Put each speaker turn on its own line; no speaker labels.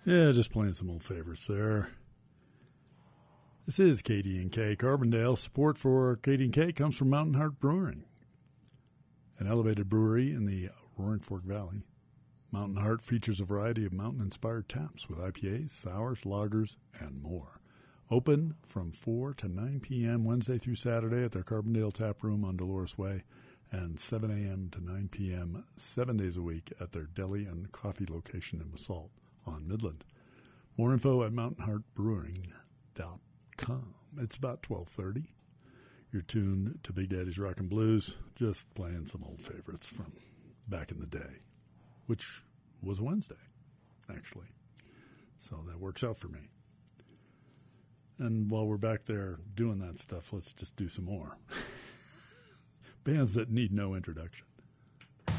Yeah, just playing some old favorites there. This is KD&K Carbondale. Support for KD&K comes from Mountain Heart Brewing, an elevated brewery in the Roaring Fork Valley. Mountain Heart features a variety of mountain-inspired taps with IPAs, sours, lagers, and more. Open from 4 to 9 p.m. Wednesday through Saturday at their Carbondale Tap Room on Dolores Way, and 7 a.m. to 9 p.m. 7 days a week at their deli and coffee location in Basalt on Midland. More info at mountainheartbrewing.com. It's about 12:30. You're tuned to Big Daddy's Rockin' Blues, just playing some old favorites from back in the day, which was a Wednesday, actually. So that works out for me. And while we're back there doing that stuff, let's just do some more. Bands that need no introduction.